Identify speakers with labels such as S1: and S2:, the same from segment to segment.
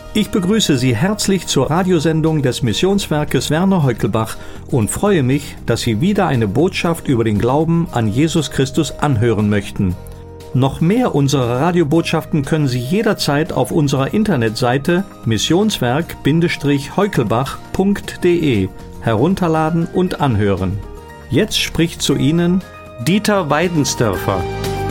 S1: Ich begrüße Sie herzlich zur Radiosendung des Missionswerkes Werner Heukelbach und freue mich, dass Sie wieder eine Botschaft über den Glauben an Jesus Christus anhören möchten. Noch mehr unserer Radiobotschaften können Sie jederzeit auf unserer Internetseite missionswerk-heukelbach.de herunterladen und anhören. Jetzt spricht zu Ihnen Dieter Weidensdörfer.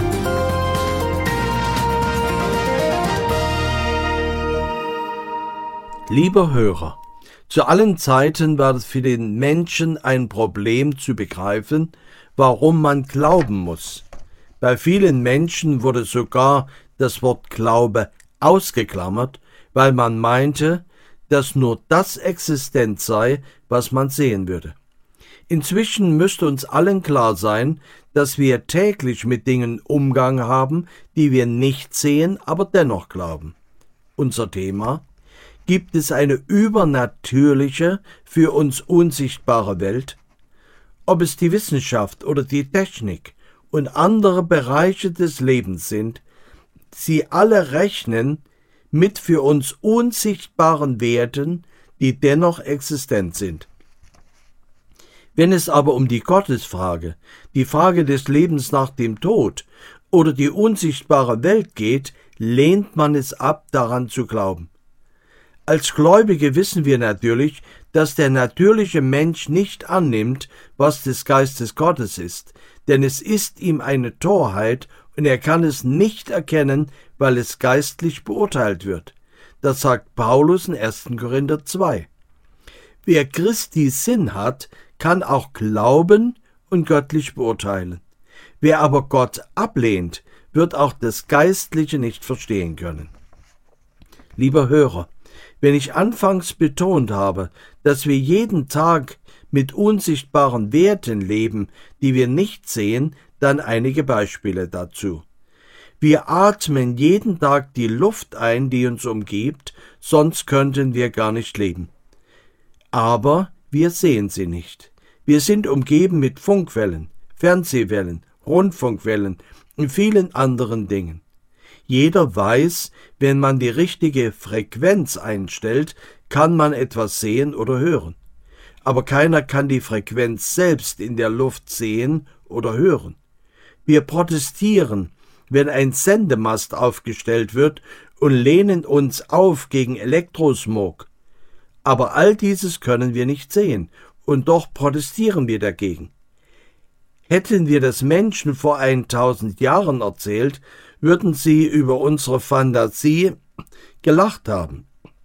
S2: Lieber Hörer, zu allen Zeiten war es für den Menschen ein Problem zu begreifen, warum man glauben muss. Bei vielen Menschen wurde sogar das Wort Glaube ausgeklammert, weil man meinte, dass nur das existent sei, was man sehen würde. Inzwischen müsste uns allen klar sein, dass wir täglich mit Dingen Umgang haben, die wir nicht sehen, aber dennoch glauben. Unser Thema: Gibt es eine übernatürliche, für uns unsichtbare Welt? Ob es die Wissenschaft oder die Technik und andere Bereiche des Lebens sind, sie alle rechnen mit für uns unsichtbaren Werten, die dennoch existent sind. Wenn es aber um die Gottesfrage, die Frage des Lebens nach dem Tod oder die unsichtbare Welt geht, lehnt man es ab, daran zu glauben. Als Gläubige wissen wir natürlich, dass der natürliche Mensch nicht annimmt, was des Geistes Gottes ist, denn es ist ihm eine Torheit und er kann es nicht erkennen, weil es geistlich beurteilt wird. Das sagt Paulus in 1. Korinther 2. Wer Christi Sinn hat, kann auch glauben und göttlich beurteilen. Wer aber Gott ablehnt, wird auch das Geistliche nicht verstehen können. Lieber Hörer, wenn ich anfangs betont habe, dass wir jeden Tag mit unsichtbaren Werten leben, die wir nicht sehen, dann einige Beispiele dazu. Wir atmen jeden Tag die Luft ein, die uns umgibt, sonst könnten wir gar nicht leben. Aber wir sehen sie nicht. Wir sind umgeben mit Funkwellen, Fernsehwellen, Rundfunkwellen und vielen anderen Dingen. Jeder weiß, wenn man die richtige Frequenz einstellt, kann man etwas sehen oder hören. Aber keiner kann die Frequenz selbst in der Luft sehen oder hören. Wir protestieren, wenn ein Sendemast aufgestellt wird und lehnen uns auf gegen Elektrosmog. Aber all dieses können wir nicht sehen, und doch protestieren wir dagegen. Hätten wir das Menschen vor 1000 Jahren erzählt, würden sie über unsere Fantasie gelacht haben.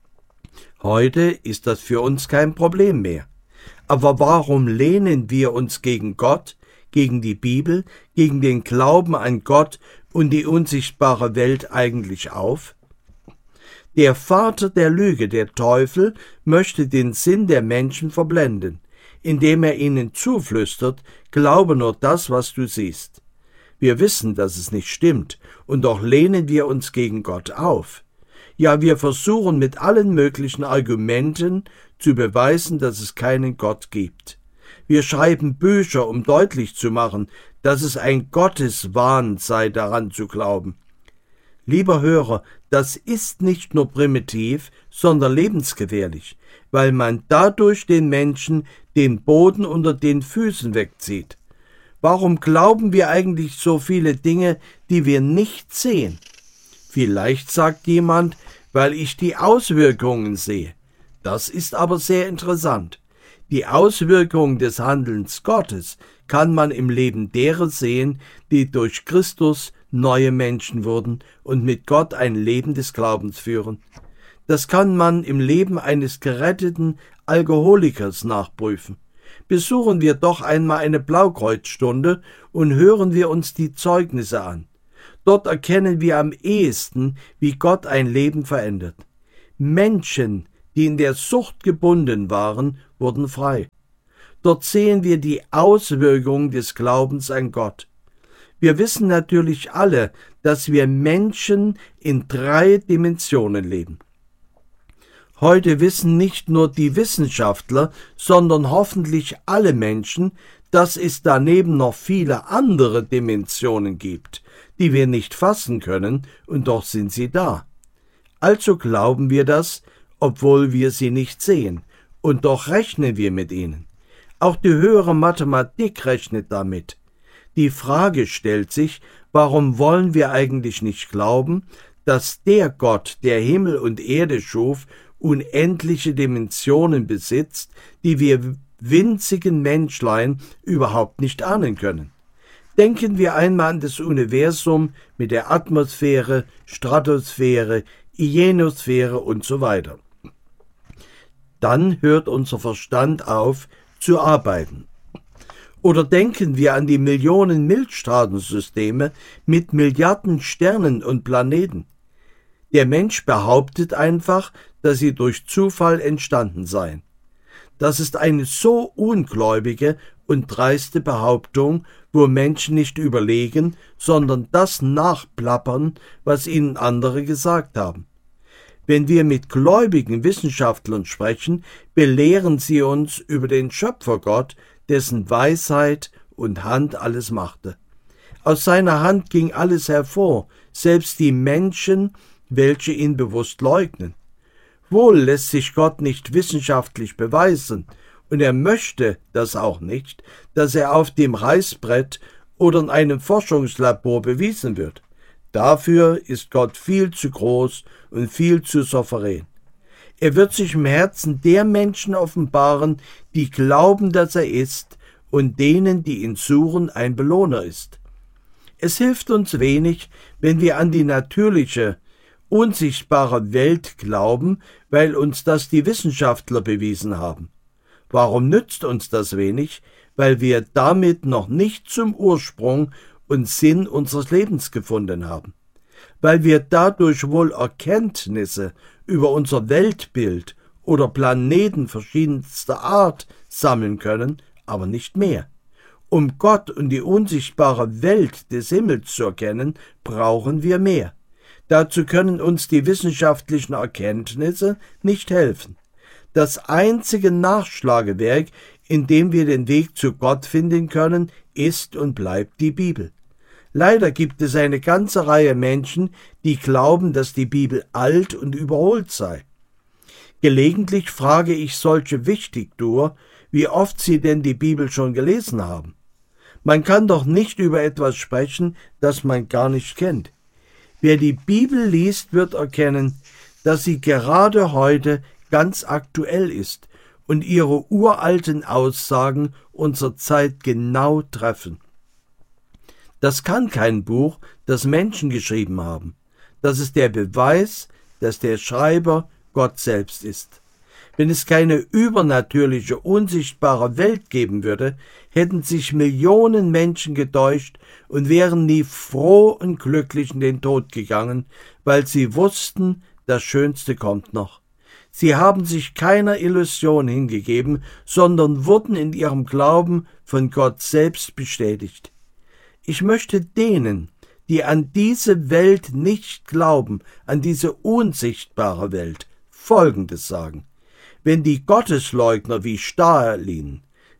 S2: Heute ist das für uns kein Problem mehr. Aber warum lehnen wir uns gegen Gott, gegen die Bibel, gegen den Glauben an Gott und die unsichtbare Welt eigentlich auf? Der Vater der Lüge, der Teufel, möchte den Sinn der Menschen verblenden, indem er ihnen zuflüstert, glaube nur das, was du siehst. Wir wissen, dass es nicht stimmt, und doch lehnen wir uns gegen Gott auf. Ja, wir versuchen mit allen möglichen Argumenten zu beweisen, dass es keinen Gott gibt. Wir schreiben Bücher, um deutlich zu machen, dass es ein Gotteswahn sei, daran zu glauben. Lieber Hörer, das ist nicht nur primitiv, sondern lebensgefährlich, weil man dadurch den Menschen den Boden unter den Füßen wegzieht. Warum glauben wir eigentlich so viele Dinge, die wir nicht sehen? Vielleicht sagt jemand, weil ich die Auswirkungen sehe. Das ist aber sehr interessant. Die Auswirkungen des Handelns Gottes kann man im Leben derer sehen, die durch Christus neue Menschen wurden und mit Gott ein Leben des Glaubens führen. Das kann man im Leben eines geretteten Alkoholikers nachprüfen. Besuchen wir doch einmal eine Blaukreuzstunde und hören wir uns die Zeugnisse an. Dort erkennen wir am ehesten, wie Gott ein Leben verändert. Menschen, die in der Sucht gebunden waren, wurden frei. Dort sehen wir die Auswirkungen des Glaubens an Gott. Wir wissen natürlich alle, dass wir Menschen in 3 Dimensionen leben. Heute wissen nicht nur die Wissenschaftler, sondern hoffentlich alle Menschen, dass es daneben noch viele andere Dimensionen gibt, die wir nicht fassen können, und doch sind sie da. Also glauben wir das, obwohl wir sie nicht sehen, und doch rechnen wir mit ihnen. Auch die höhere Mathematik rechnet damit. Die Frage stellt sich, warum wollen wir eigentlich nicht glauben, dass der Gott, der Himmel und Erde schuf, unendliche Dimensionen besitzt, die wir winzigen Menschlein überhaupt nicht ahnen können. Denken wir einmal an das Universum mit der Atmosphäre, Stratosphäre, Ionosphäre und so weiter. Dann hört unser Verstand auf zu arbeiten. Oder denken wir an die Millionen Milchstraßensysteme mit Milliarden Sternen und Planeten. Der Mensch behauptet einfach, dass sie durch Zufall entstanden seien. Das ist eine so ungläubige und dreiste Behauptung, wo Menschen nicht überlegen, sondern das nachplappern, was ihnen andere gesagt haben. Wenn wir mit gläubigen Wissenschaftlern sprechen, belehren sie uns über den Schöpfergott, dessen Weisheit und Hand alles machte. Aus seiner Hand ging alles hervor, selbst die Menschen, welche ihn bewusst leugnen. Wohl lässt sich Gott nicht wissenschaftlich beweisen, und er möchte das auch nicht, dass er auf dem Reißbrett oder in einem Forschungslabor bewiesen wird. Dafür ist Gott viel zu groß und viel zu souverän. Er wird sich im Herzen der Menschen offenbaren, die glauben, dass er ist, und denen, die ihn suchen, ein Belohner ist. Es hilft uns wenig, wenn wir an die natürliche, unsichtbare Welt glauben, weil uns das die Wissenschaftler bewiesen haben. Warum nützt uns das wenig? Weil wir damit noch nicht zum Ursprung und Sinn unseres Lebens gefunden haben. Weil wir dadurch wohl Erkenntnisse über unser Weltbild oder Planeten verschiedenster Art sammeln können, aber nicht mehr. Um Gott und die unsichtbare Welt des Himmels zu erkennen, brauchen wir mehr. Dazu können uns die wissenschaftlichen Erkenntnisse nicht helfen. Das einzige Nachschlagewerk, in dem wir den Weg zu Gott finden können, ist und bleibt die Bibel. Leider gibt es eine ganze Reihe Menschen, die glauben, dass die Bibel alt und überholt sei. Gelegentlich frage ich solche Wichtigtuer, wie oft sie denn die Bibel schon gelesen haben. Man kann doch nicht über etwas sprechen, das man gar nicht kennt. Wer die Bibel liest, wird erkennen, dass sie gerade heute ganz aktuell ist und ihre uralten Aussagen unserer Zeit genau treffen. Das kann kein Buch, das Menschen geschrieben haben. Das ist der Beweis, dass der Schreiber Gott selbst ist. Wenn es keine übernatürliche, unsichtbare Welt geben würde, hätten sich Millionen Menschen getäuscht und wären nie froh und glücklich in den Tod gegangen, weil sie wussten, das Schönste kommt noch. Sie haben sich keiner Illusion hingegeben, sondern wurden in ihrem Glauben von Gott selbst bestätigt. Ich möchte denen, die an diese Welt nicht glauben, an diese unsichtbare Welt, Folgendes sagen. Wenn die Gottesleugner wie Stalin,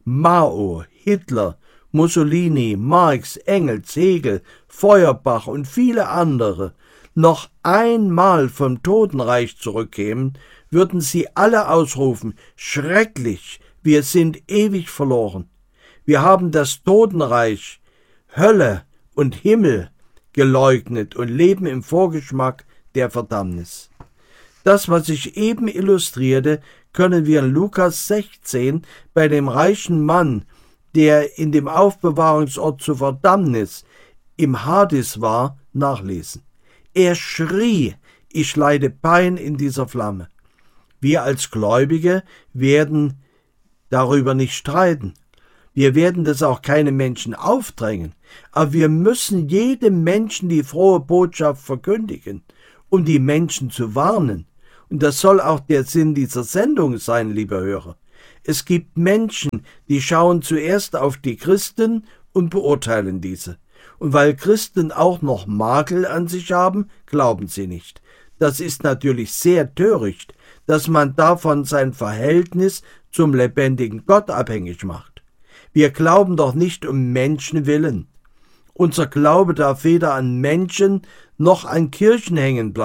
S2: Mao, Hitler, Mussolini, Marx, Engels, Hegel, Feuerbach und viele andere noch einmal vom Totenreich zurückkämen, würden sie alle ausrufen, schrecklich, wir sind ewig verloren. Wir haben das Totenreich, Hölle und Himmel geleugnet und leben im Vorgeschmack der Verdammnis. Das, was ich eben illustrierte, können wir in Lukas 16 bei dem reichen Mann, der in dem Aufbewahrungsort zur Verdammnis im Hades war, nachlesen. Er schrie, ich leide Pein in dieser Flamme. Wir als Gläubige werden darüber nicht streiten. Wir werden das auch keinem Menschen aufdrängen, aber wir müssen jedem Menschen die frohe Botschaft verkündigen, um die Menschen zu warnen. Und das soll auch der Sinn dieser Sendung sein, liebe Hörer. Es gibt Menschen, die schauen zuerst auf die Christen und beurteilen diese. Und weil Christen auch noch Makel an sich haben, glauben sie nicht. Das ist natürlich sehr töricht, dass man davon sein Verhältnis zum lebendigen Gott abhängig macht. Wir glauben doch nicht um Menschen willen. Unser Glaube darf weder an Menschen noch an Kirchen hängen bleiben.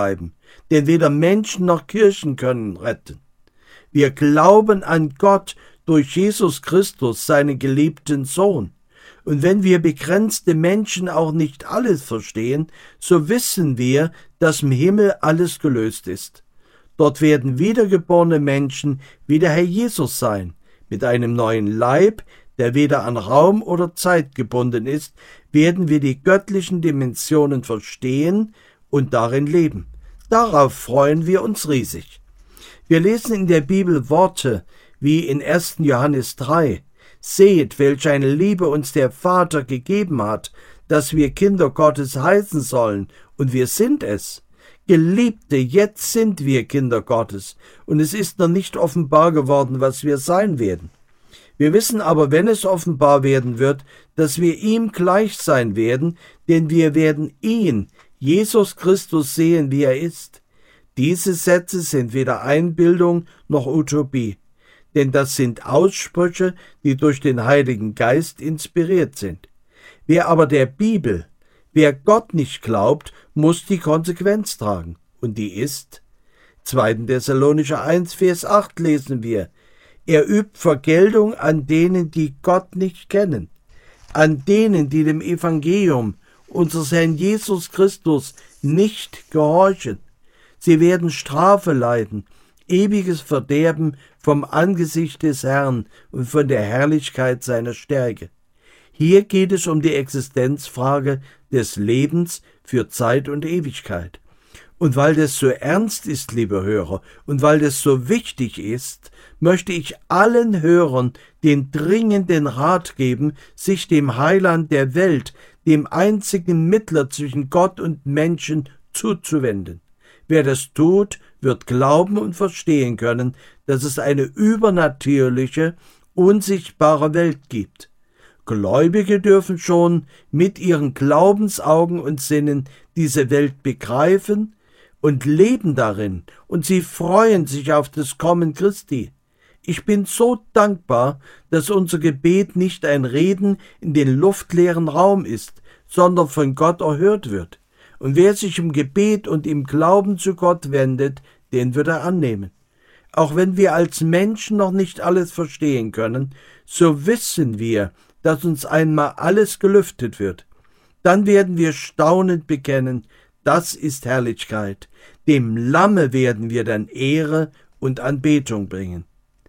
S2: denn weder Menschen noch Kirchen können retten. Wir glauben an Gott durch Jesus Christus, seinen geliebten Sohn. Und wenn wir begrenzte Menschen auch nicht alles verstehen, so wissen wir, dass im Himmel alles gelöst ist. Dort werden wiedergeborene Menschen wie der Herr Jesus sein, mit einem neuen Leib, der weder an Raum oder Zeit gebunden ist, werden wir die göttlichen Dimensionen verstehen und darin leben. Darauf freuen wir uns riesig. Wir lesen in der Bibel Worte wie in 1. Johannes 3. Seht, welch eine Liebe uns der Vater gegeben hat, dass wir Kinder Gottes heißen sollen, und wir sind es. Geliebte, jetzt sind wir Kinder Gottes, und es ist noch nicht offenbar geworden, was wir sein werden. Wir wissen aber, wenn es offenbar werden wird, dass wir ihm gleich sein werden, denn wir werden ihn, Jesus Christus, sehen, wie er ist. Diese Sätze sind weder Einbildung noch Utopie, denn das sind Aussprüche, die durch den Heiligen Geist inspiriert sind. Wer aber der Bibel, wer Gott nicht glaubt, muss die Konsequenz tragen. Und die ist, 2. Thessalonicher 1, Vers 8 lesen wir, er übt Vergeltung an denen, die Gott nicht kennen, an denen, die dem Evangelium unseres Herrn Jesus Christus nicht gehorchen. Sie werden Strafe leiden, ewiges Verderben vom Angesicht des Herrn und von der Herrlichkeit seiner Stärke. Hier geht es um die Existenzfrage des Lebens für Zeit und Ewigkeit. Und weil das so ernst ist, liebe Hörer, und weil das so wichtig ist, möchte ich allen Hörern den dringenden Rat geben, sich dem Heiland der Welt, dem einzigen Mittler zwischen Gott und Menschen, zuzuwenden. Wer das tut, wird glauben und verstehen können, dass es eine übernatürliche, unsichtbare Welt gibt. Gläubige dürfen schon mit ihren Glaubensaugen und Sinnen diese Welt begreifen und leben darin, und sie freuen sich auf das Kommen Christi. Ich bin so dankbar, dass unser Gebet nicht ein Reden in den luftleeren Raum ist, sondern von Gott erhört wird. Und wer sich im Gebet und im Glauben zu Gott wendet, den wird er annehmen. Auch wenn wir als Menschen noch nicht alles verstehen können, so wissen wir, dass uns einmal alles gelüftet wird. Dann werden wir staunend bekennen, das ist Herrlichkeit. Dem Lamme werden wir dann Ehre und Anbetung bringen.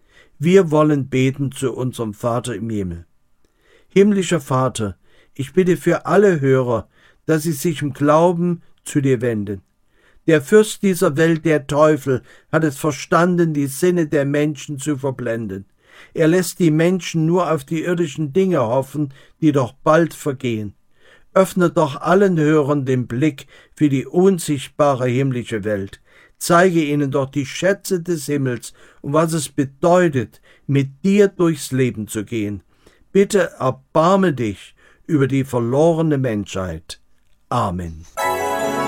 S2: Wir wollen beten zu unserem Vater im Himmel. Himmlischer Vater, ich bitte für alle Hörer, dass sie sich im Glauben zu dir wenden. Der Fürst dieser Welt, der Teufel, hat es verstanden, die Sinne der Menschen zu verblenden. Er lässt die Menschen nur auf die irdischen Dinge hoffen, die doch bald vergehen. Öffne doch allen Hörern den Blick für die unsichtbare himmlische Welt. Zeige ihnen doch die Schätze des Himmels und was es bedeutet, mit dir durchs Leben zu gehen. Bitte erbarme dich über die verlorene Menschheit. Amen.